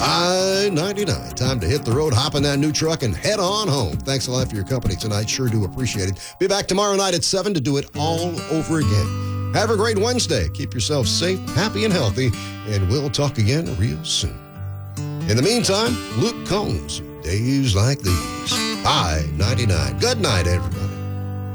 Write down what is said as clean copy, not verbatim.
I-99. Time to hit the road, hop in that new truck, and head on home. Thanks a lot for your company tonight. Sure do appreciate it. Be back tomorrow night at 7 to do it all over again. Have a great Wednesday. Keep yourself safe, happy, and healthy, and we'll talk again real soon. In the meantime, Luke Combs, Days Like These. I-99. Good night, everybody.